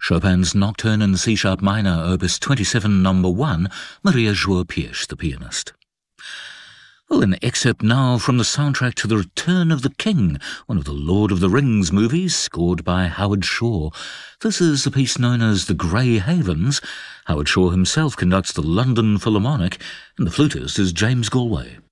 Chopin's Nocturne in C-sharp minor, Opus 27, No. 1, Maria João Pires, the pianist. Well, an excerpt now from the soundtrack to The Return of the King, one of the Lord of the Rings movies, scored by Howard Shore. This is a piece known as The Grey Havens. Howard Shore himself conducts the London Philharmonic, and the flutist is James Galway.